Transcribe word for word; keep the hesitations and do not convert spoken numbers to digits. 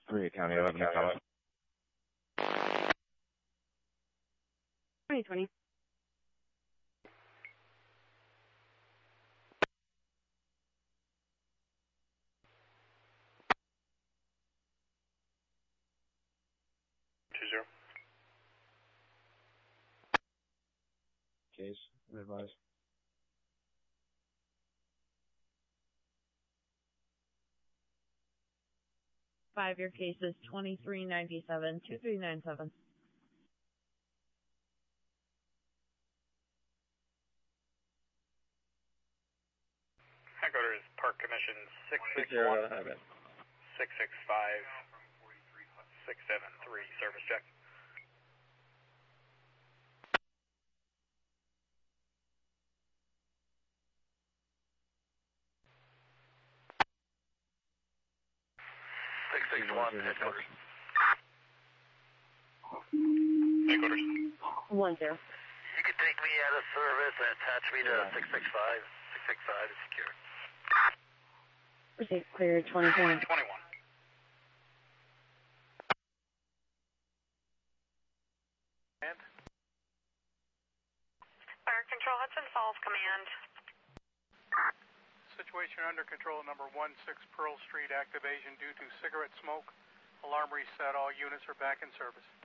three, County eleven, County. twenty twenty. Two zero. Case, advise. Five, your case is twenty-three ninety-seven, two three nine seven. Headquarters Park Commission six six one, six six five, six seven three, service check. six six one, headquarters. Headquarters. One zero. You can take me out of service and attach me to six six five. six six five is secure. Receipt clear twenty-one. twenty-one. And? Fire Control, Hudson Falls Command. Situation under control, number one six Pearl Street, activation due to cigarette smoke. Alarm reset, all units are back in service.